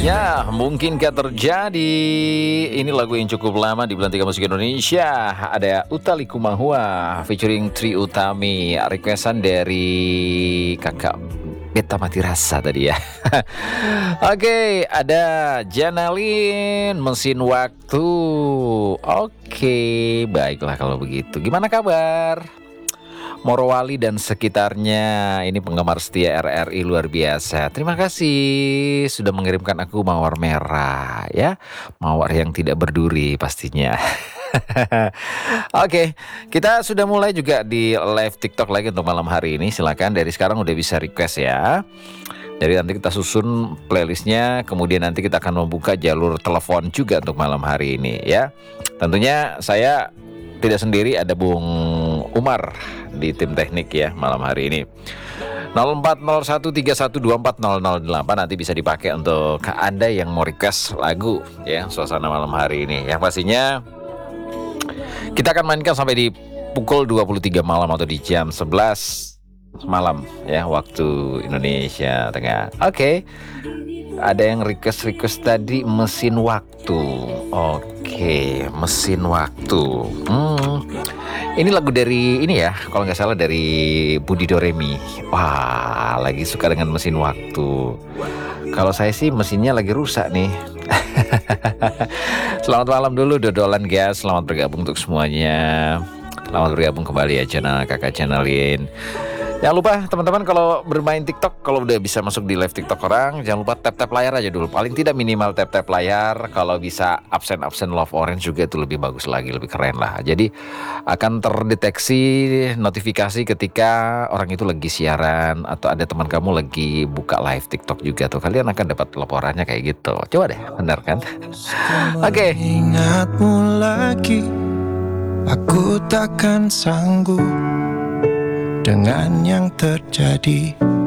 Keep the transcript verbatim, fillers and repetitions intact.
Ya, mungkinkah terjadi? Ini lagu yang cukup lama di Belantika Musik Indonesia. Ada Utha Likumahua featuring Trie Utami. Requestan dari kakak Beta Mati Rasa tadi ya. Oke, ada Janalin Mesin Waktu. Oke, baiklah kalau begitu. Gimana kabar? Morowali dan sekitarnya, ini penggemar setia R R I luar biasa. Terima kasih sudah mengirimkan aku mawar merah ya, mawar yang tidak berduri pastinya. Oke, kita sudah mulai juga di live TikTok lagi untuk malam hari ini. Silakan dari sekarang udah bisa request ya. Jadi nanti kita susun playlistnya, kemudian nanti kita akan membuka jalur telepon juga untuk malam hari ini ya. Tentunya saya tidak sendiri, ada Bung Umar di tim teknik ya malam hari ini. nol empat nol satu tiga satu dua empat nol nol delapan nanti bisa dipakai untuk Anda yang mau request lagu ya, suasana malam hari ini. Yang pastinya kita akan mainkan sampai di pukul dua puluh tiga malam atau di jam sebelas malam ya, waktu Indonesia Tengah. Oke. Ada yang request-request tadi Mesin Waktu. Oke, Mesin Waktu. Hmm. Ini lagu dari ini ya, kalau nggak salah dari Budi Doremi. Wah, lagi suka dengan Mesin Waktu. Kalau saya sih mesinnya lagi rusak nih. Selamat malam dulu Dodolan guys. Selamat bergabung untuk semuanya. Selamat bergabung kembali ya channel kakak channelin. Jangan lupa teman-teman kalau bermain TikTok, kalau udah bisa masuk di live TikTok orang, jangan lupa tap-tap layar aja dulu. Paling tidak minimal tap-tap layar. Kalau bisa absen-absen love orange juga itu lebih bagus lagi, lebih keren lah. Jadi akan terdeteksi notifikasi ketika orang itu lagi siaran atau ada teman kamu lagi buka live TikTok juga tuh. Kalian akan dapat laporannya kayak gitu. Coba deh, benar kan? Oke. Okay. Ingatmu lagi, aku takkan sanggup dengan yang terjadi.